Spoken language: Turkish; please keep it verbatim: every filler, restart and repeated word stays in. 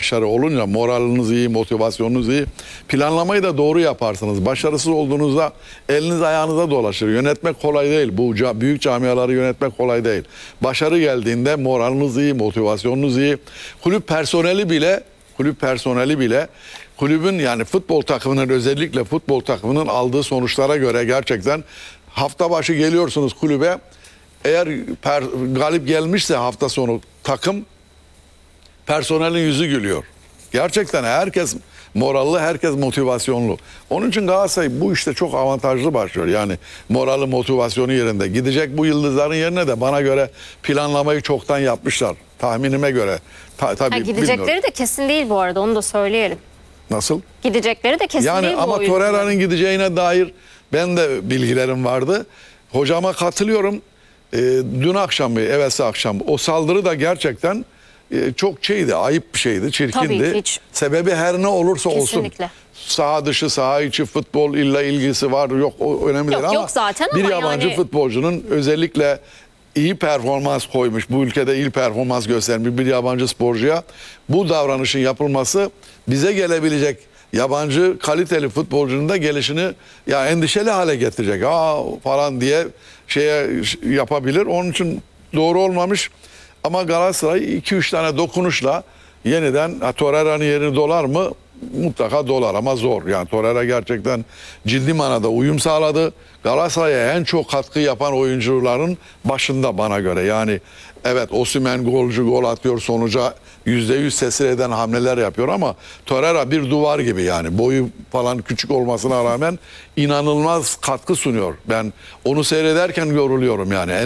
başarı olunca moraliniz iyi, motivasyonunuz iyi. Planlamayı da doğru yaparsınız. Başarısız olduğunuzda eliniz ayağınıza dolaşır. Yönetmek kolay değil. Bu ca büyük camiaları yönetmek kolay değil. Başarı geldiğinde moraliniz iyi, motivasyonunuz iyi. Kulüp personeli bile kulüp personeli bile kulübün yani futbol takımının özellikle futbol takımının aldığı sonuçlara göre gerçekten hafta başı geliyorsunuz kulübe. Eğer per, galip gelmişse hafta sonu takım personelin yüzü gülüyor. Gerçekten herkes moralli, herkes motivasyonlu. Onun için Galatasaray bu işte çok avantajlı başlıyor. Yani morali, motivasyonu yerinde. Gidecek bu yıldızların yerine de bana göre planlamayı çoktan yapmışlar. Tahminime göre. Ta, tabii ha, gidecekleri bilmiyorum. de kesin değil bu arada, onu da söyleyelim. Nasıl? Gidecekleri de kesin Yani değil bu ama oyuncuların. Torreira'nın gideceğine dair ben de bilgilerim vardı. Hocama katılıyorum. E, dün akşam, evvelsi akşam o saldırı da gerçekten e, çok şeydi, ayıp bir şeydi, çirkindi. Tabii, hiç. Sebebi her ne olursa Kesinlikle. olsun. Saha dışı, saha içi futbol illa ilgisi var yok o önemli Yok, değil ama yok zaten bir ama yabancı yani... futbolcunun özellikle iyi performans koymuş, bu ülkede iyi performans göstermiş bir yabancı sporcuya bu davranışın yapılması bize gelebilecek yabancı kaliteli futbolcunun da gelişini ya endişeli hale getirecek. Aa falan diye şeye yapabilir. Onun için doğru olmamış. Ama Galatasaray iki üç tane dokunuşla yeniden Torreira'nın yerini dolar mı? Mutlaka dolar ama zor. Yani Torreira gerçekten ciddi manada uyum sağladı. Galatasaray'a en çok katkı yapan oyuncuların başında bana göre. Yani evet Osimhen golcü, gol atıyor, sonuca yüzde yüz tesir eden hamleler yapıyor ama Torreira bir duvar gibi yani. Boyu falan küçük olmasına rağmen inanılmaz katkı sunuyor. Ben onu seyrederken yoruluyorum yani.